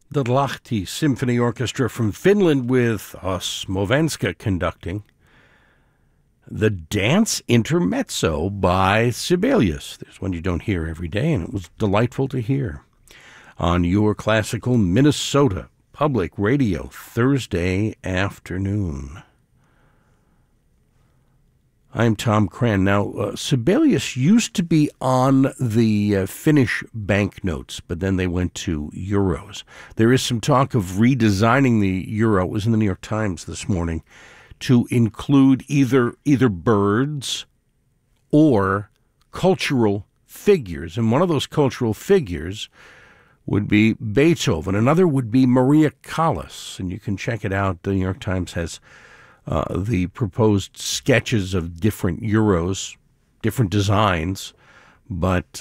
The Lahti Symphony Orchestra from Finland with Smovenska conducting. The Dance Intermezzo by Sibelius. There's one you don't hear every day, and it was delightful to hear. On your classical Minnesota Public Radio, Thursday afternoon. I'm Tom Cran. Now, Sibelius used to be on the Finnish banknotes, but then they went to euros. There is some talk of redesigning the euro. It was in the New York Times this morning, to include either birds or cultural figures. And one of those cultural figures would be Beethoven. Another would be Maria Callas. And you can check it out. The New York Times has the proposed sketches of different euros, different designs, but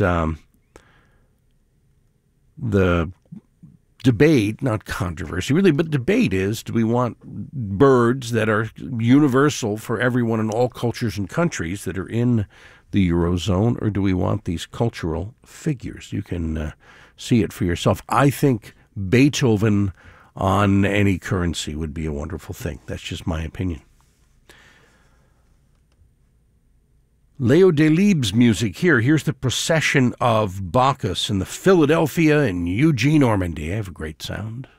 the debate, not controversy really, but debate is, do we want birds that are universal for everyone in all cultures and countries that are in the Eurozone, or do we want these cultural figures? You can see it for yourself. I think Beethoven on any currency would be a wonderful thing. That's just my opinion. Leo Delibes' music here. Here's the procession of Bacchus in the Philadelphia and Eugene, Normandy. I have a great sound.